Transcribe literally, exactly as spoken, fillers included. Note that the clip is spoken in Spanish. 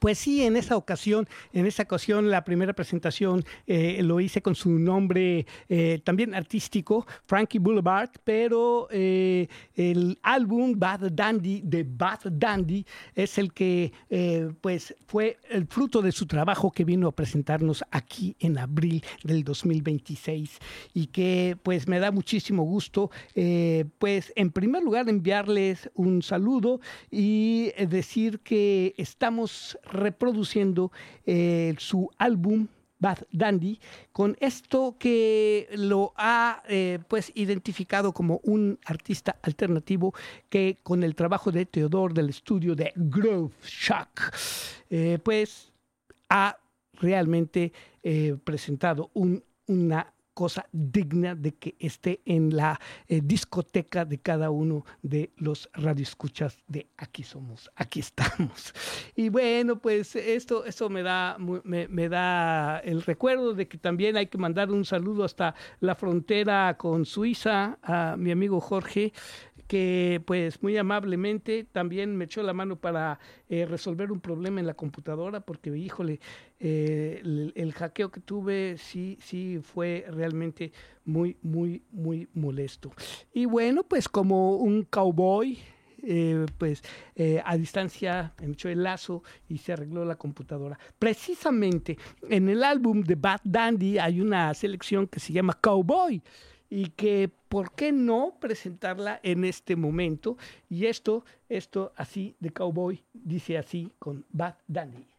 Pues sí, en esa ocasión, en esa ocasión la primera presentación eh, lo hice con su nombre eh, también artístico, Frankie Boulevard, pero eh, el álbum Bad Dandy de Bad Dandy es el que eh, pues fue el fruto de su trabajo que vino a presentarnos aquí en abril del dos mil veintiséis y que pues me da muchísimo gusto eh, pues en primer lugar enviarles un saludo y decir que estamos reproduciendo eh, su álbum Bad Dandy, con esto que lo ha eh, pues identificado como un artista alternativo que con el trabajo de Theodore del estudio de Groove Shock, eh, pues ha realmente eh, presentado un, una cosa digna de que esté en la eh, discoteca de cada uno de los radioescuchas de Aquí Somos, Aquí Estamos. Y bueno, pues esto, esto me da, me, me da el recuerdo de que también hay que mandar un saludo hasta la frontera con Suiza a mi amigo Jorge, que pues muy amablemente también me echó la mano para eh, resolver un problema en la computadora, porque híjole, eh, el, el hackeo que tuve sí, sí fue realmente muy, muy, muy molesto. Y bueno, pues como un cowboy, eh, pues eh, a distancia me echó el lazo y se arregló la computadora. Precisamente en el álbum de Bad Dandy hay una selección que se llama Cowboy, y que por qué no presentarla en este momento. Y esto, esto así de Cowboy, dice así con Bad Dandy.